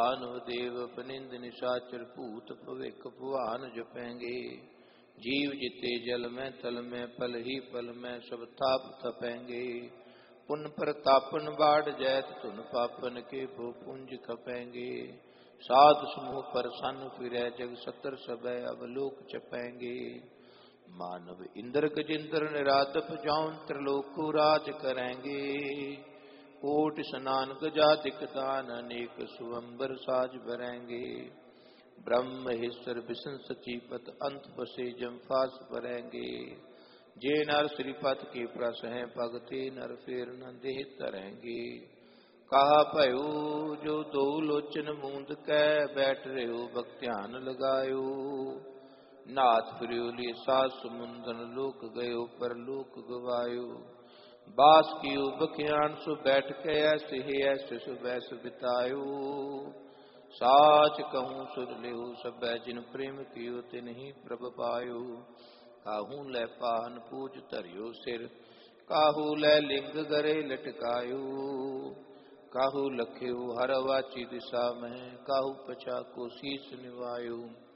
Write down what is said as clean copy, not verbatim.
दानव देव पनिंद निशाचर भूत भविक भुआन जपेंगे। जीव जिते जल में तल में पल ही पल में सब ताप तपेंगे। पुन प्रतापन बाढ़ जैत धुन पापन के भू पुंज खपेंगे। साधु समूह पर सन फिरै जग सतर सबै अवलोक चपेंगे। मानव इंद्र गजेंद्र निरादप जाऊं त्रिलोक को राज करेंगे। कोट स्नान गजाधिक दान अनेक सुअंबर साज भरेंगे। ब्रह्म हेश्वर विष्णु सचीपत अंत बसे जमफास भरेंगे। जे नर श्रीपत के प्रस हैं भगते नर फेर न देह तरेंगे। कहा भयो जो दो लोचन मूंद कै बैठ रहो भक्त्यान लगायो। नाथ फिरियोली सास समुंदन लोक गयो पर लोक गवायो। बास कियो बखियान सो बैठ के ऐसे ही ऐसे सो बैस बितायो। साच कहूँ सुर लेहु सब जिन प्रेम कियो तिन ही प्रभ पायो। काहू लै पाहन पूज धरियो सिर काहू लै लिंग गरे लटकायो। काहू लख्यो हर वाची दिशा में काहू पछा को शीस निवायो।